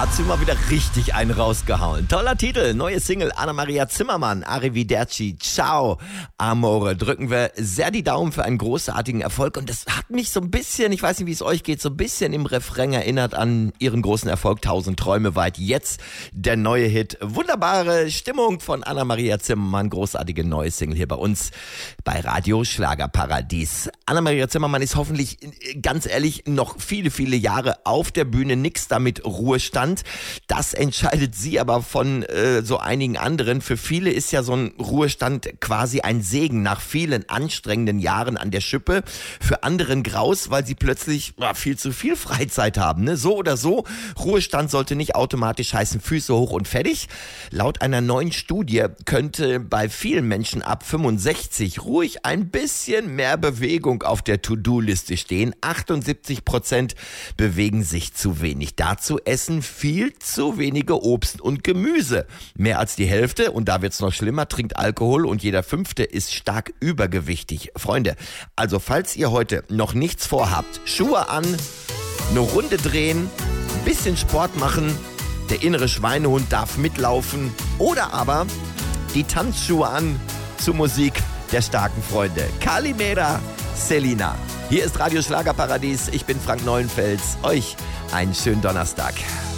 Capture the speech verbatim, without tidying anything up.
trotzdem mal wieder richtig einen rausgehauen. Toller Titel, neue Single, Anna-Maria Zimmermann, Arrivederci, Ciao, Amore. Drücken wir sehr die Daumen für einen großartigen Erfolg. Und das hat mich so ein bisschen, ich weiß nicht, wie es euch geht, so ein bisschen im Refrain erinnert an ihren großen Erfolg Tausend Träume weit. Jetzt der neue Hit. Wunderbare Stimmung von Anna-Maria Zimmermann, großartige neue Single hier bei uns bei Radio Schlagerparadies. Anna-Maria Zimmermann ist hoffentlich, ganz ehrlich, noch viele, viele Jahre auf der Bühne. Nix damit Ruhestand. Das entscheidet sie aber von äh, so einigen anderen. Für viele ist ja so ein Ruhestand quasi ein Segen nach vielen anstrengenden Jahren an der Schippe. Für anderen graus, weil sie plötzlich ja, viel zu viel Freizeit haben. Ne? So oder so, Ruhestand sollte nicht automatisch heißen Füße hoch und fertig. Laut einer neuen Studie könnte bei vielen Menschen ab fünfundsechzig ruhig ein bisschen mehr Bewegung auf der To-Do-Liste stehen. achtundsiebzig Prozent bewegen sich zu wenig. Dazu essen viel zu wenige Obst und Gemüse. Mehr als die Hälfte, und da wird's noch schlimmer, trinkt Alkohol und jeder Fünfte ist stark übergewichtig. Freunde, also falls ihr heute noch nichts vorhabt, Schuhe an, eine Runde drehen, ein bisschen Sport machen, der innere Schweinehund darf mitlaufen oder aber die Tanzschuhe an zur Musik der starken Freunde. Kalimera, Selina. Hier ist Radio Schlagerparadies. Ich bin Frank Neuenfels. Euch einen schönen Donnerstag.